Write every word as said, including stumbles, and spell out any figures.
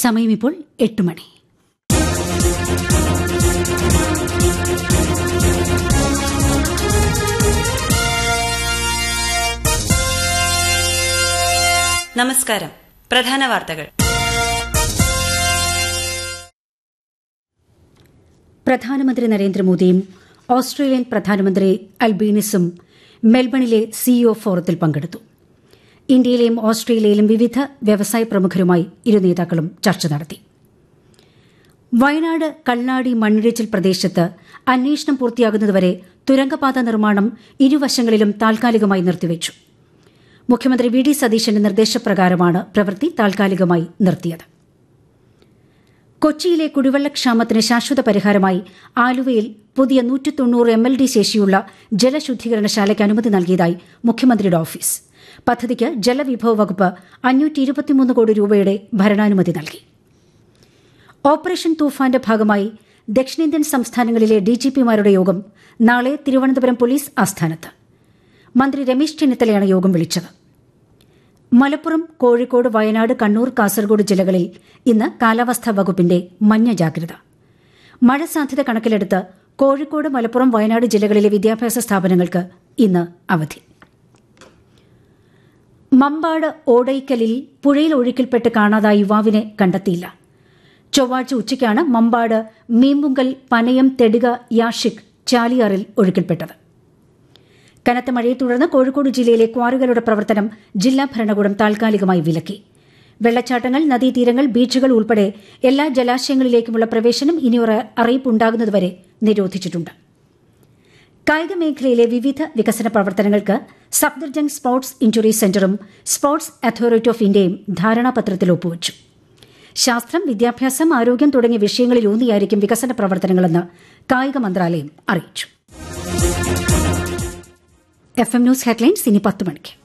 സമയം ഇപ്പോൾ എട്ട് മണി. നമസ്കാരം. പ്രധാന വാർത്തകൾ. പ്രധാനമന്ത്രി നരേന്ദ്രമോദിയും ഓസ്ട്രേലിയൻ പ്രധാനമന്ത്രി അൽബീനിസും മെൽബണിലെ സിഇഒ ഫോറത്തിൽ പങ്കെടുത്തു. ഇന്ത്യയിലെയും ഓസ്ട്രേലിയയിലും വിവിധ വ്യവസായ പ്രമുഖരുമായി ഇരു നേതാക്കളും ചർച്ച നടത്തി. വയനാട് കള്ളാടി മണ്ണിടിച്ചിൽ പ്രദേശത്ത് അന്വേഷണം പൂർത്തിയാകുന്നതുവരെ തുരങ്കപാത നിർമ്മാണം ഇരുവശങ്ങളിലും താൽക്കാലികമായി നിർത്തിവച്ചു. മുഖ്യമന്ത്രി വി ഡി സതീശന്റെ നിർദ്ദേശപ്രകാരമാണ് പ്രവൃത്തി താൽക്കാലികമായി നിർത്തിയത്. കൊച്ചിയിലെ കുടിവെള്ളക്ഷാമത്തിന് ശാശ്വത പരിഹാരമായി ആലുവയിൽ പുതിയ നൂറ്റി തൊണ്ണൂറ് എം എൽ ഡി ശേഷിയുള്ള ജലശുദ്ധീകരണശാലയ്ക്ക് അനുമതി നൽകിയതായി മുഖ്യമന്ത്രിയുടെ ഓഫീസ്. പദ്ധതിക്ക് ജലവിഭവ വകുപ്പ് അഞ്ഞൂറ്റി ഇരുപത്തിമൂന്ന് കോടി രൂപയുടെ ഭരണാനുമതി നൽകി. ഓപ്പറേഷൻ തൂഫാന്റെ ഭാഗമായി ദക്ഷിണേന്ത്യൻ സംസ്ഥാനങ്ങളിലെ ഡിജിപിമാരുടെ യോഗം നാളെ തിരുവനന്തപുരം പോലീസ് ആസ്ഥാനത്ത്. മന്ത്രി രമേശ് ചെന്നിത്തലയാണ് യോഗം വിളിച്ചത്. മലപ്പുറം, കോഴിക്കോട്, വയനാട്, കണ്ണൂർ, കാസർഗോഡ് ജില്ലകളിൽ ഇന്ന് കാലാവസ്ഥാ വകുപ്പിന്റെ മഞ്ഞ ജാഗ്രത. മഴ സാധ്യത കണക്കിലെടുത്ത് കോഴിക്കോട്, മലപ്പുറം, വയനാട് ജില്ലകളിലെ വിദ്യാഭ്യാസ സ്ഥാപനങ്ങൾക്ക് ഇന്ന് അവധി. മമ്പാട് ഓടൈക്കലിൽ പുഴയിൽ ഒഴുക്കിൽപ്പെട്ട് കാണാതായ യുവാവിനെ കണ്ടെത്തിയില്ല. ചൊവ്വാഴ്ച ഉച്ചയ്ക്കാണ് മമ്പാട് മീമ്പുങ്കൽ പനയം തെടുക യാഷിക് ചാലിയാറിൽ ഒഴുക്കിൽപ്പെട്ടത്. കനത്ത മഴയെ തുടർന്ന് കോഴിക്കോട് ജില്ലയിലെ ക്വാറികളുടെ പ്രവർത്തനം ജില്ലാ ഭരണകൂടം താൽക്കാലികമായി വിലക്കി. വെള്ളച്ചാട്ടങ്ങൾ, നദീതീരങ്ങൾ, ബീച്ചുകൾ ഉൾപ്പെടെ എല്ലാ ജലാശയങ്ങളിലേക്കുമുള്ള പ്രവേശനം ഇനിയൊരു അറിയിപ്പുണ്ടാകുന്നതുവരെ നിരോധിച്ചിട്ടുണ്ട്. കായിക മേഖലയിലെ വിവിധ വികസന പ്രവർത്തനങ്ങൾക്ക് സഫ്ദർജംഗ് സ്പോർട്സ് ഇഞ്ചുറി സെന്ററും സ്പോർട്സ് അതോറിറ്റി ഓഫ് ഇന്ത്യയും ധാരണാപത്രത്തിൽ ഒപ്പുവച്ചു. ശാസ്ത്രം, വിദ്യാഭ്യാസം, ആരോഗ്യം തുടങ്ങിയ വിഷയങ്ങളിലൂന്നിയായിരിക്കും വികസന പ്രവർത്തനങ്ങളെന്ന് കായിക മന്ത്രാലയം അറിയിച്ചു. എഫ് എം ന്യൂസ് ഹെഡ്ലൈൻസ് ഇനി പത്ത് മണിക്ക്.